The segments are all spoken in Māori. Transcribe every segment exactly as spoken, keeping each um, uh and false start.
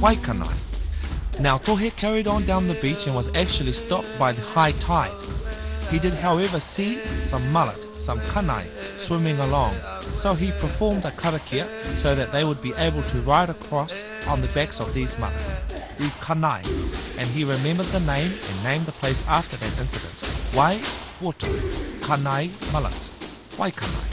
Waikanai. Now Tohe carried on down the beach and was actually stopped by the high tide. He did however see some mullet, some kanai, swimming along, so he performed a karakia so that they would be able to ride across on the backs of these mullet, these kanai, and he remembered the name and named the place after that incident. Wai Water, Kanai Mullet, Waikanai.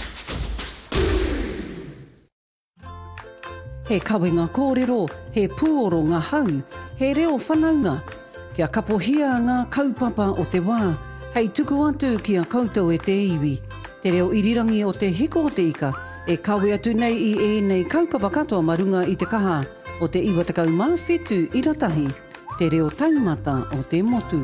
He kawinga kōrero, he puoro ngā hau, he reo whanaunga, kia kapohia ngā kaupapa o te wā, hei tuku atu kia koutou e te iwi. Te reo irirangi o te hiko o te ika, e kawe atu nei i e nei kaupapa katoa marunga i te kaha o te iwa takau mā whetu i ratahi, te reo taumata o te motu.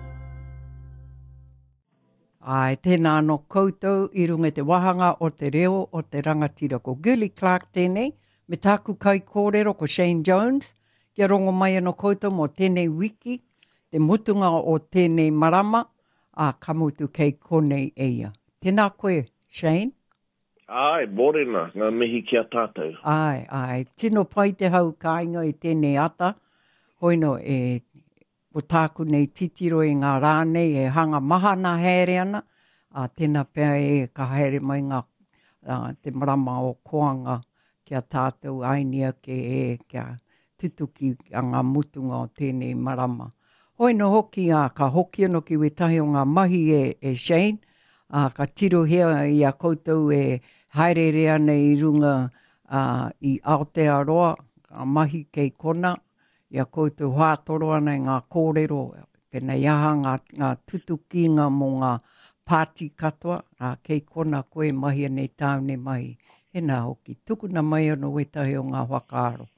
Ai, tēnā no koutou i runga te wahanga o te reo o te rangatira ko Gilly Clark tēnei, me tāku kai kōrero ko Shane Jones, kia rongo mai no koutou mo tēnei wiki, te mutunga o tēnei marama, a kamutu kei konei eia. Tēnā koe, Shane? Ai, morena, ngā mihi kia tātou. Ai, ai, tino pai te hau kāinga i tēnei ata, hoino e o tāku nei titiro i ngā rānei e hanga mahana haere ana, a tēnā pēr e ka haere mai ngā uh, te marama o koanga kia tātou ainia ke e kia tutuki a ngā mutunga o tēnei marama. Hoi no hoki a ka hoki anō ki wetahi o ngā mahi e, e Shane, a ka tiro hea i a koutou e haere ana i runga uh, i Aotearoa, a mahi kei kona, i a koutou hātoro ana i ngā kōrero, pēnei aha ngā, ngā tutukinga mo ngā pāti katoa, a kei kona koe mahi anei tāune mahi. He nā hoki, tukuna mai anō wetahi o ngā whakaaro.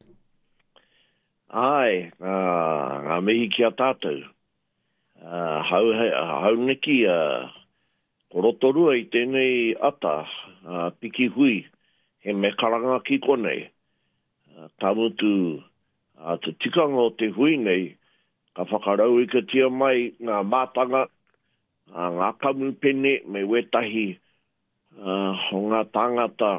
Ai, uh, ngā mihi kia tātou. Uh, hau, hau neki, uh, korotorua i tēnei ata, uh, piki hui, he me karanga ki konei. Uh, tamutu, uh, te tikanga o te hui nei, ka whakarau i ka tia mai ngā mātanga, uh, ngā kamu pene me wetahi, uh, o ngā tangata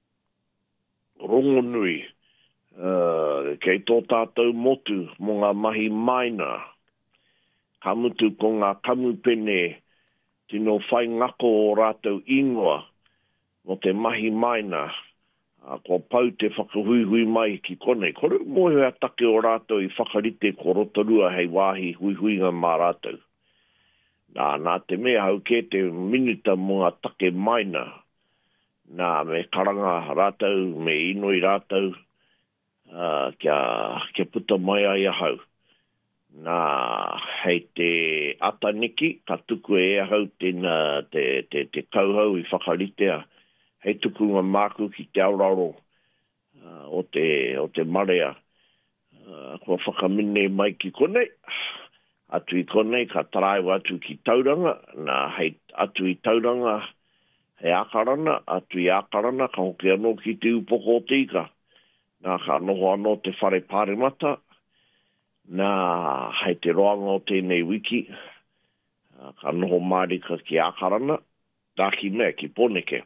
rongonui, Uh, kei tō tātou motu mo ngā mahi maina. Kamutu ko ngā kamu pene tino whai ngako o rātou ingoa mo te mahi maina. Uh, ko pau te whakahuihui mai ki konei. Kore mohe a take o rātou i whakarite ko rotorua hei wāhi huihuinga mā rātou. Nā, nā te mea hau ke te minuta mo ngā take maina. Nā me karanga rātou, me inoi rātou. Uh, kia, kia puta mai ai ahau. Nā, hei te ataniki, ka tuku e ahau tēnā te, te, te kauhau i whakaritea. Hei tuku ngā māku ki te auraro uh, o, te, o te marea. Uh, kua whakamine mai ki konei. Atu i konei, ka taraiwa atu ki tauranga. Nā, hei atu i tauranga, hei akarana. Atu i akarana, ka hoki anō ki te upoko o te ika. Nā ka noho anō te whare pāremata, nā hei te roanga o tēnei wiki, ka noho marika ki ākarana, tā ki mea ki poneke.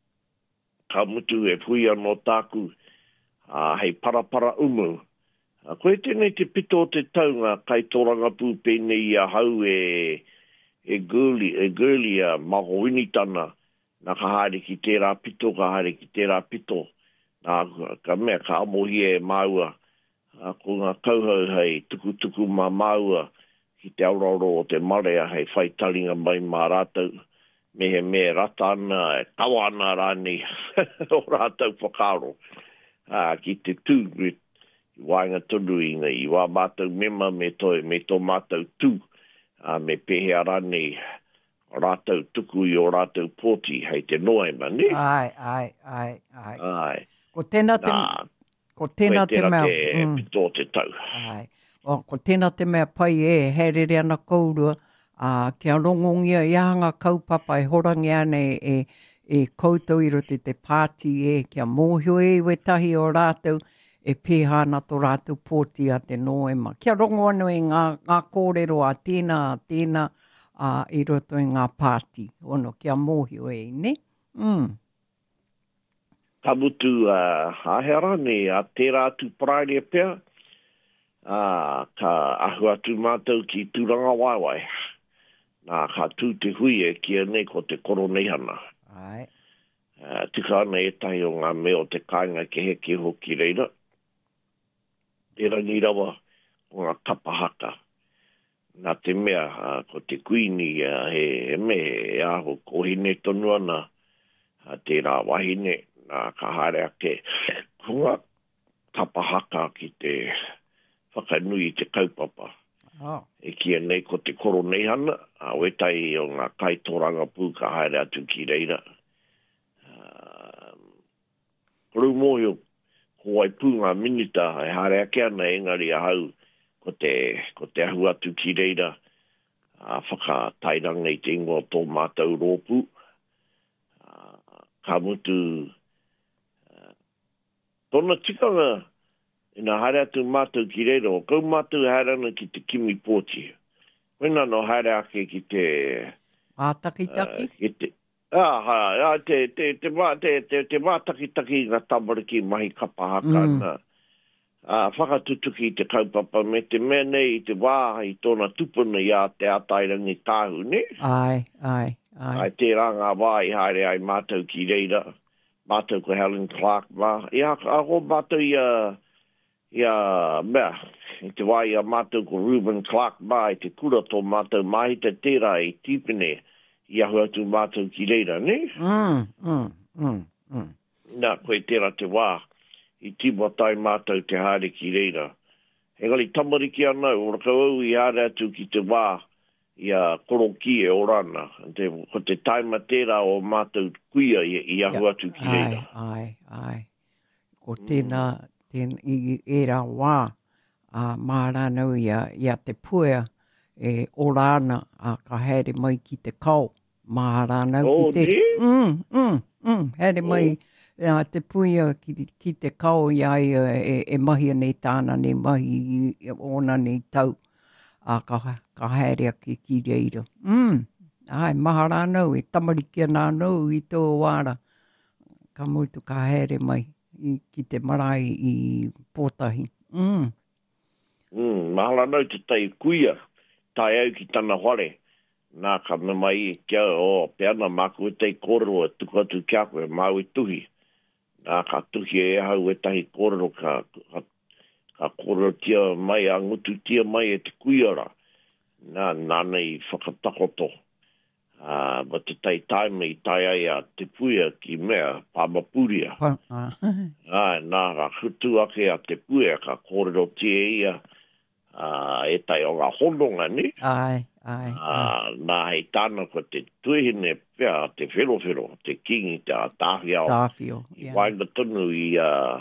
Ka mutu e pui anō tāku, uh, hei parapara umu. Uh, koe tēnei te pito o te taunga, kai tōranga pū pēnei a hau e, e girly, e girly a maho winitana, nā ka haere ki tērā pito, ka haere ki tērā pito. Nā, ka mea ka amohi e maua, uh, ko ngā kauhau hei tukutuku mā maua, ki te auraro o te marea hei whaitalinga mai mā rātou, me he me rata ana, e kawa ana rāni, o rātou whakaro, uh, ki te tū, i wainga tonu i ngā, i wā mātou mema me toi, me tō mātou tū, uh, me pehea rāni, rātou tuku i o rātou pōti, hei te noema, ne? Ai, ai, ai, ai. Ai. Ko tēnā te, ko tēnā te mea. Te mm. pito te tau. Ai. O, ko tēnā te mea pai e, herere ana kourua, uh, kia rongongia i ahanga kaupapa e horangi ane e, e koutou i rote te pāti e, kia mōhio e wetahi o rātou, e pēhana tō rātou pōti a te noema. Kia rongo anu e ngā, ngā kōrero a tēnā, a tēnā, uh, i roto i ngā pāti. Ono, kia mōhio e, ne? Mm. Tamutu uh, ahera ne a tērā tu praere pia, uh, ka ahu atu mātou ki tūranga waiwai. Nā ka tū te hui e kia nei ko te koronehana. Ai. Uh, tika ana e tahi o ngā mea o te kāinga ke heke hoki reira. E rangi rawa o ngā kapahaka. Nā te mea, uh, ko te kuini uh, he, he me e aho kohine tonu ana uh, te rā wahine nā ka haere ake ko ngā kapahaka ki te whakanui te kaupapa. Oh. E kia nei ko te koronehana, a uh, wetai o ngā kaitoranga pū ka haere atu ki reira. Koru mōhio, ko ai pū ngā minita, e haere ake ana engari a hau, ko te, ko te ahu atu ki reira, a whakatairanga i te ingoa tō mātou rōpū. Ka mutu, uh, tōna tikanga, ina haere atu mātou ki reira, o kau mātou haere ana ki te kimi pōti. Wena no haere ake ki te... Ātaki-taki? Uh, ki te... Ah, ha, ah, te, te, te, te, te, te, te mātaki-taki ngā tamariki mahi kapahaka mm. na uh, whakatutuki te kaupapa me te mea nei te wā i tōna tupuna i a te atairangi tāhu, ne? Ai, ai, ai. Ai te ranga wā i haere ai mātou ki reira, mātou ko Helen Clark mā. I a, a ho mātou i a, i a, mea, i te wā i a mātou ko Reuben Clark mā i te kura tō mātou mahi te tērā i tīpene i ahu atu mātou ki reira, ne? Mm, mm, mm, mm. Nā, koe tērā te wā, i tīmo tai mātou te haere ki reira. Hengali tamariki ana, o raka au i haere atu ki te wā, i a koroki e orana. Te, ko te taima tērā o mātou kuia i, i ahu atu ki reira. Ai, ai, ai. Ko tēnā, tēnā i e rā wā, a mārānau i a, i a te puea, e orana a ka haere mai ki te kau. Mārānau oh, ki te... Mm, mm, mm, haere oh. mai a te puia ki, ki te kau i ai e, e mahia nei tāna, nei mahi i ona nei tau. A ka, ka haere ake ki reira. Mm, ai, mārānau e tamariki ana nau i tō wāra. Ka mutu ka haere mai i, ki te marae i Pōtahi. Mm. Mm, mārānau te tai kuia. Tai au ki tana hore, nā ka me mai e kia o peana māku e tei kōrero e tuku atu kia koe mau e tuhi. Nā ka tuhi e hau e tahi kōrero ka, ka, ka kōrero tia mai, a ngutu tia mai e te kuiara. Nā nāna i whakatakoto. Uh, ma te tai taime i tai ai a te puia ki mea pāmapuria. Pa, uh. Ai, nā ka hutu ake a te puia ka kōrero tia ia. Uh, e tai o ngā hononga, ni? Ai, ai. Uh, nā hei tāna ko te tuihine pia, te whero-whero, te kingi, te tāwhiao. Tāwhio, yeah. I wainga tonu i uh,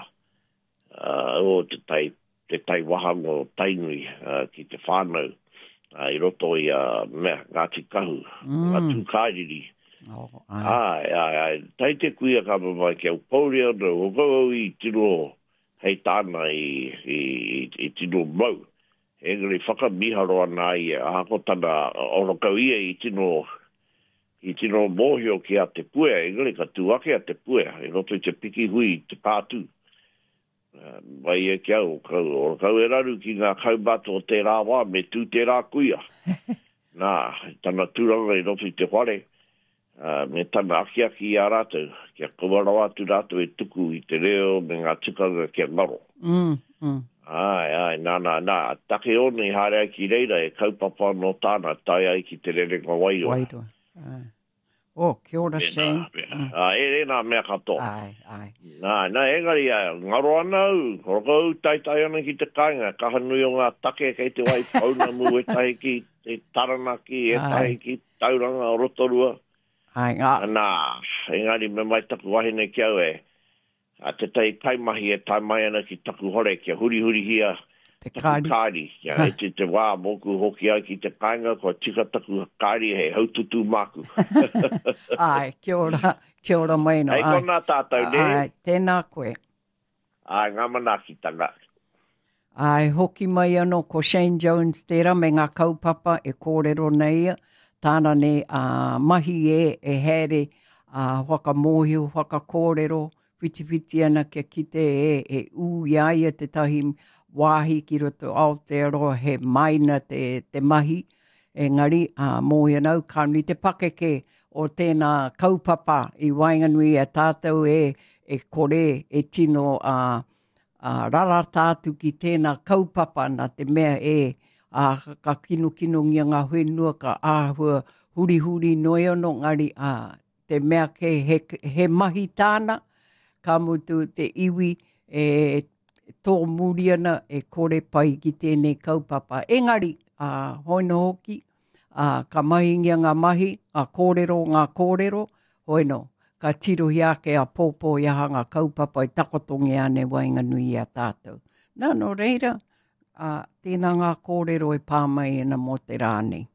uh, o te tai, te tai wahango tainui uh, ki te whānau. Uh, I roto i uh, mea, Ngāti Kahu, mm. ngā tūkairiri. Oh, ai. Ai, ai, ai. Tai te kuia ka mawai ke au pauria, no o kau i tino hei tāna i, i, i, i tino mau. Engari whakamiharo ana i e ahako tana oro kau ia i tino i tino mōhio ki a te puea, engari ka tuake a te puea, e roto i te piki hui te pātū. Uh, mai e kia o kau, oro kau e raru ki ngā kaubato o te rā wā me tū te rā kuia. Nā, tana tūranga i roto i te whare, uh, me tana akiaki i a rātou, kia kawarau atu rātou e tuku i te reo me ngā tukanga kia ngaro. Mm, mm. Ai, ai, nā, nā, nā, take ona i haere ki reira e kaupapa no tāna, tai ai ki te rerenga wairua. Wairua. Uh. Oh, kia ora, Shane. Ah, e re nā mea kato. Ai, ai. Nā, nā, engari, ngaro anau, korokau, tai tai ana ki te kāinga, kahanui o ngā take kei te wai pauna mu e tahi ki te taranaki, e tahi ki tauranga o rotorua. Ai, ngā. Nā, engari, me mai taku wahine kia e, a te tai kaimahi e tai mai ana ki taku hore, kia huri huri hia, te kāri. kāri. Kia e te te wā moku hoki ai ki te kāinga, ko tika taku kāri he haututu māku. Ai, kia ora, kia ora mai no. Hei kona tātou, ne? Ai, tēnā koe. Ai, ngā manaki tanga. Ai, hoki mai anō ko Shane Jones tērā me ngā kaupapa e kōrero nei, tāna ne uh, mahi e e here uh, whakamōhio, whakakōrero, whiti whiti ana kia kite e, e u iai e te tahi wāhi ki roto Aotearoa he maina te, te mahi. Engari, uh, mō ianau, kauni te pakeke o tēnā kaupapa i Wainganui a tātou e, e kore, e tino uh, uh, rara tātu ki tēnā kaupapa na te mea e uh, ka kino kino ngia ngā whenua ka āhua huri huri noi ono ngari uh, te mea ke he, he mahi tāna, ka mutu te iwi e tō muriana e kore pai ki tēnei kaupapa. Engari, uh, hoino hoki, uh, ka mahingia ngā mahi, a kōrero ngā kōrero, hoino, ka tirohi ake a pōpō iaha ngā kaupapa i takotongi ane Wainganui a tātou. Nā no reira, uh, tēnā ngā kōrero e pāmai ena mo te rānei.